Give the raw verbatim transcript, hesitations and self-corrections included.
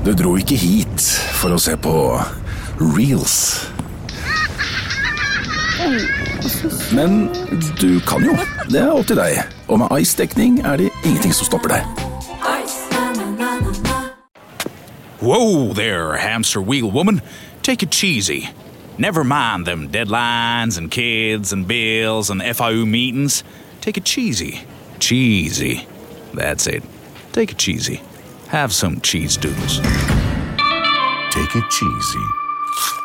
Du dro ikke hit for å se på Reels. Men du kan jo. Det er opp til deg. Og med Ice-dekning er det ingenting som stopper deg. Whoa there, hamster wheel woman. Take it cheesy. Never mind them deadlines and kids and bills and F I U meetings. Take it cheesy. Cheesy. That's it. Take it cheesy. Have some cheese doodles. Take it cheesy.